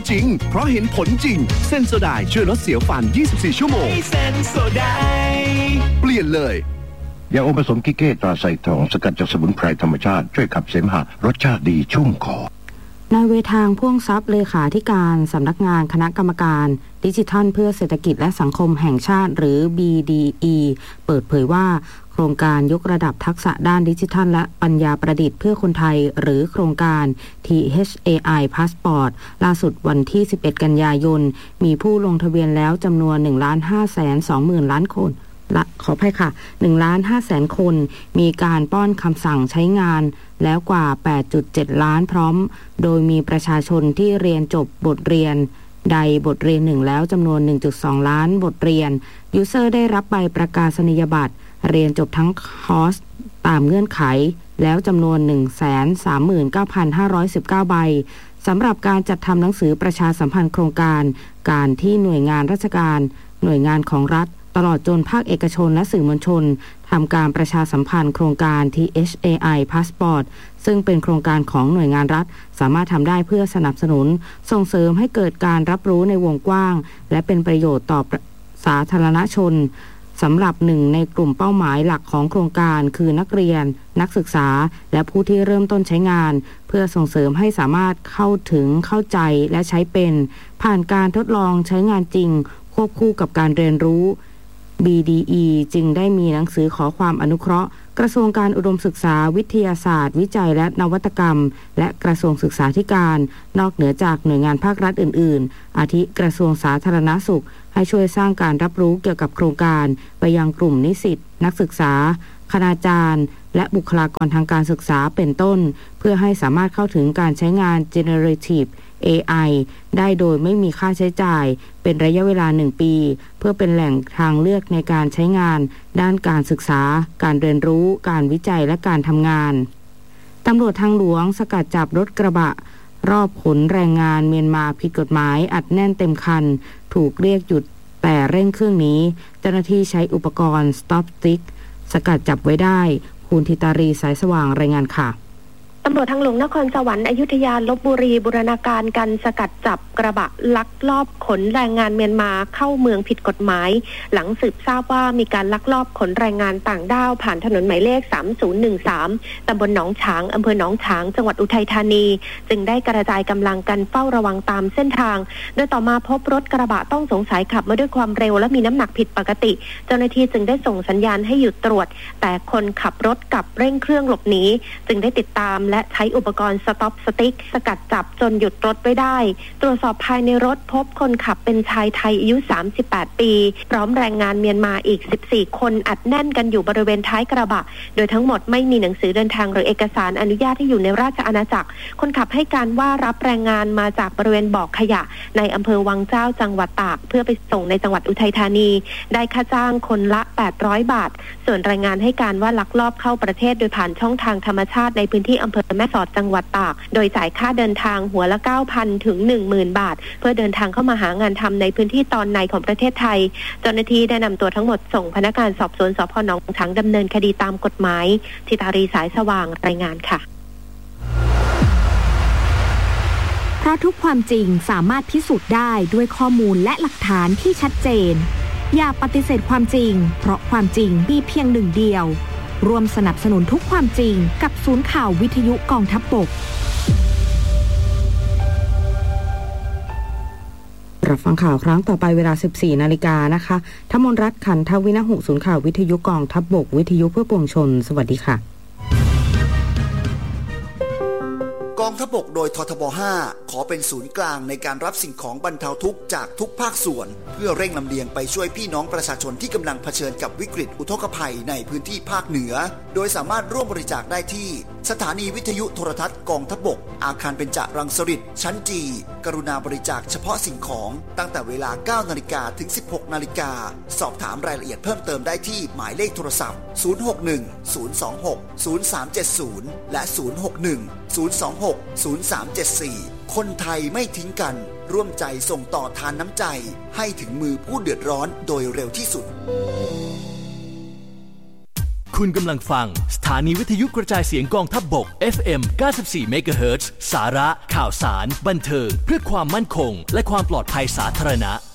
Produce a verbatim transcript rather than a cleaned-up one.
จริงเพราะเห็นผลจริงเซนโซไดช่วยลดเสียวฟันยี่สิบสี่ชั่วโมงเซนโซไดเปลี่ยนเลยยาอมผสมกิเก้ตราไซทองสกัดจากสมุนไพรธรรมชาติช่วยขับเสมหะรสชาติดีชุ่มคอนายเวทางพ่วงทรัพย์เลขาธิการสำนักงานคณะกรรมการดิจิทัลเพื่อเศรษฐกิจและสังคมแห่งชาติหรือ บี ดี อี เปิดเผยว่าโครงการยกระดับทักษะด้านดิจิทัลและปัญญาประดิษฐ์เพื่อคนไทยหรือโครงการ ที เอช เอ ไอ Passport ล่าสุดวันที่สิบเอ็ดกันยายนมีผู้ลงทะเบียนแล้วจำนวน หนึ่งล้านห้าแสนสองหมื่น ล้านคนละขออภัยค่ะ หนึ่งล้านห้าแสน คนมีการป้อนคำสั่งใช้งานแล้วกว่า แปดจุดเจ็ด ล้านพร้อมโดยมีประชาชนที่เรียนจบบทเรียนใดบทเรียนหนึ่งแล้วจำนวน หนึ่งจุดสอง ล้านบทเรียนยูเซอร์ได้รับใบประกาศนียบัตรเรียนจบทั้งคอร์สตามเงื่อนไขแล้วจำนวน หนึ่งแสนสามหมื่นเก้าพันห้าร้อยสิบเก้า ใบสำหรับการจัดทำหนังสือประชาสัมพันธ์โครงการการที่หน่วยงานราชการหน่วยงานของรัฐตลอดจนภาคเอกชนและสื่อมวลชนทำการประชาสัมพันธ์โครงการ ที เอช เอ ไอ Passport ซึ่งเป็นโครงการของหน่วยงานรัฐสามารถทำได้เพื่อสนับสนุนส่งเสริมให้เกิดการรับรู้ในวงกว้างและเป็นประโยชน์ต่อสาธารณชนสำหรับหนึ่งในกลุ่มเป้าหมายหลักของโครงการคือนักเรียนนักศึกษาและผู้ที่เริ่มต้นใช้งานเพื่อส่งเสริมให้สามารถเข้าถึงเข้าใจและใช้เป็นผ่านการทดลองใช้งานจริงควบคู่กับการเรียนรู้บี ดี อี จึงได้มีหนังสือขอความอนุเคราะห์กระทรวงการอุดมศึกษาวิทยาศาสตร์วิจัยและนวัตกรรมและกระทรวงศึกษาธิการนอกเหนือจากหน่วยงานภาครัฐอื่นๆอาทิกระทรวงสาธารณสุขให้ช่วยสร้างการรับรู้เกี่ยวกับโครงการไปยังกลุ่มนิสิตนักศึกษาคณาจารย์และบุคลากรทางการศึกษาเป็นต้นเพื่อให้สามารถเข้าถึงการใช้งาน Generative เอ ไอ ได้โดยไม่มีค่าใช้จ่ายเป็นระยะเวลาหนึ่งปีเพื่อเป็นแหล่งทางเลือกในการใช้งานด้านการศึกษาการเรียนรู้การวิจัยและการทำงานตำรวจทางหลวงสกัดจับรถกระบะรอบขนแรงงานเมียนมาผิดกฎหมายอัดแน่นเต็มคันถูกเรียกหยุดแต่เร่งเครื่องหนีเจ้าหน้าที่ใช้อุปกรณ์ Stop Stick สกัดจับไว้ได้คุณธิตารีสายสว่างรายงานค่ะตำรวจทางหลวงนครสวรรค์อยุธยาลพบุรีบูรณาการกันสกัดจับกระบะลักลอบขนแรงงานเมียนมาเข้าเมืองผิดกฎหมายหลังสืบทราบว่ามีการลักลอบขนแรงงานต่างด้าวผ่านถนนหมายเลขสามศูนย์หนึ่งสามตำบลหนองฉางอำเภอหนองฉางจังหวัดอุทัยธานีจึงได้กระจายกำลังกันเฝ้าระวังตามเส้นทางโดยต่อมาพบรถกระบะต้องสงสัยขับมาด้วยความเร็วและมีน้ำหนักผิดปกติเจ้าหน้าที่จึงได้ส่งสัญญาณให้หยุดตรวจแต่คนขับรถกลับเร่งเครื่องหลบหนีจึงได้ติดตามและใช้อุปกรณ์สต็อปสติ๊กสกัดจับจนหยุดรถไว้ได้ตรวจสอบภายในรถพบคนขับเป็นชายไทยอายุสามสิบแปดปีพร้อมแรงงานเมียนมาอีกสิบสี่คนอัดแน่นกันอยู่บริเวณท้ายกระบะโดยทั้งหมดไม่มีหนังสือเดินทางหรือเอกสารอนุญาตที่อยู่ในราชอาณาจักรคนขับให้การว่ารับแรงงานมาจากบริเวณบ่อขยะในอำเภอวังเจ้าจังหวัดตากเพื่อไปส่งในจังหวัดอุทัยธานีได้ค่าจ้างคนละแปดร้อยบาทส่วนแรงงานให้การว่าลักลอบเข้าประเทศโดยผ่านช่องทางธรรมชาติในพื้นที่อำเภอแม่สอดจังหวัดตากโดยจ่ายค่าเดินทางหัวละ เก้าพัน ถึง หนึ่งหมื่น บาทเพื่อเดินทางเข้ามาหางานทำในพื้นที่ตอนในของประเทศไทยเจ้าหน้าที่ได้นำตัวทั้งหมดส่งพนักงานสอบสวนสภ.หนองฉางดำเนินคดีตามกฎหมายธิตารีสายสว่างรายงานค่ะเพราะทุกความจริงสามารถพิสูจน์ได้ด้วยข้อมูลและหลักฐานที่ชัดเจนอย่าปฏิเสธความจริงเพราะความจริงมีเพียงหนึ่งเดียวร่วมสนับสนุนทุกความจริงกับศูนย์ข่าววิทยุกองทัพบกรับฟังข่าวครั้งต่อไปเวลา สิบสี่นาฬิกานะคะธมนรัตน์ขันทวินหุศูนย์ข่าววิทยุกองทัพบกวิทยุเพื่อปวงชนสวัสดีค่ะกองทัพบกโดยททบห้าขอเป็นศูนย์กลางในการรับสิ่งของบรรเทาทุกข์จากทุกภาคส่วนเพื่อเร่งลำเลียงไปช่วยพี่น้องประชาชนที่กำลังเผชิญกับวิกฤตอุทกภัยในพื้นที่ภาคเหนือโดยสามารถร่วมบริจาคได้ที่สถานีวิทยุโทรทัศน์กองทัพบกอาคารเบญจรังสฤษฎ์ชั้นจีกรุณาบริจาคเฉพาะสิ่งของตั้งแต่เวลา เก้านาฬิกา ถึง สิบหกนาฬิกาสอบถามรายละเอียดเพิ่มเติมได้ที่หมายเลขโทรศัพท์ศูนย์ หก หนึ่ง ศูนย์ สอง หก ศูนย์ สาม เจ็ด ศูนย์และศูนย์ หก หนึ่ง ศูนย์ สอง หก ศูนย์ สาม เจ็ด สี่คนไทยไม่ทิ้งกันร่วมใจส่งต่อทานน้ำใจให้ถึงมือผู้เดือดร้อนโดยเร็วที่สุดคุณกำลังฟังสถานีวิทยุกระจายเสียงกองทัพบก เอฟ เอ็ม เก้าสิบสี่ เมกะเฮิรตซ์ สาระข่าวสารบันเทิงเพื่อความมั่นคงและความปลอดภัยสาธารณะ